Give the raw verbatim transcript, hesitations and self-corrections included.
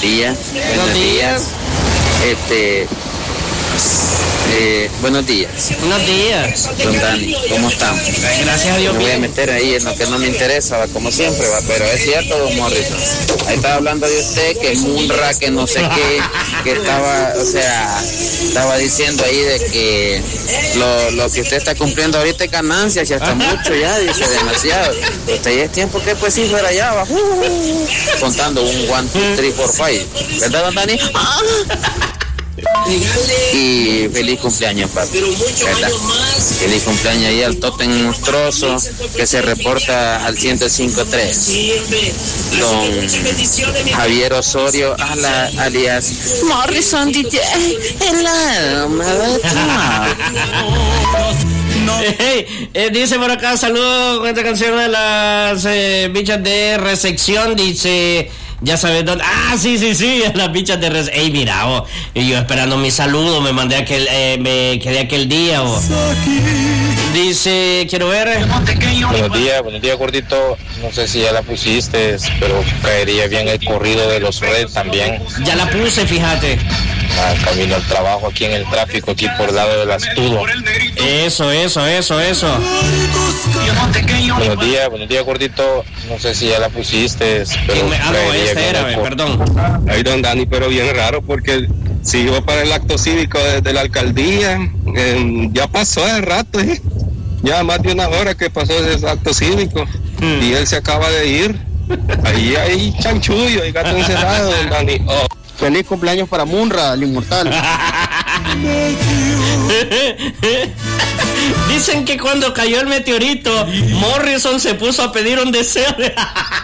días. Buenos, buenos días. días. Este, eh, buenos días. Buenos días. Don Dani, ¿cómo estamos? Gracias a Dios. Me voy a bien. meter ahí en lo que no me interesa, va, como siempre, va, pero es cierto, don Morrison. Ahí estaba hablando de usted, que Munra, que no sé qué, que estaba, o sea, estaba diciendo ahí de que lo, lo que usted está cumpliendo ahorita es ganancia, si hasta mucho ya, dice, demasiado. Usted ya es tiempo que pues sí fuera allá, va, uh, contando un one, two, three, four, five. ¿Verdad, don Dani? Y feliz cumpleaños, papi, ¿verdad? Feliz cumpleaños ahí al Totem Monstruoso que se reporta al ciento cinco tres. Don Javier Osorio, ala, alias Morrison D J, el alma de tu Hey, eh, dice por acá, saludo con esta canción de las eh, bichas de recepción, dice, ya sabes dónde, ah, sí, sí, sí, las bichas de recepción, ey, mira, oh, y yo esperando mi saludo, me mandé aquel, eh, me quedé aquel día, oh. Dice, quiero ver. Buenos días, buenos días, gordito, no sé si ya la pusiste, pero caería bien el corrido de los Red también. Ya la puse, fíjate. Ah, camino al trabajo aquí en el tráfico, aquí por el lado del Astudo. Eso, eso, eso, eso. Buenos días, buenos días, gordito. No sé si ya la pusiste, pero me, ah, no, esta era, cor... perdón. Ahí, don Dani, pero bien raro, porque si iba para el acto cívico de, de la alcaldía, eh, ya pasó hace rato, ¿eh? Ya más de una hora que pasó ese acto cívico, hmm. y él se acaba de ir. Ahí hay chanchullo, hay gato encerrado, don Dani. Oh. Feliz cumpleaños para Munra, el inmortal. Dicen que cuando cayó el meteorito, Morrison se puso a pedir un deseo de...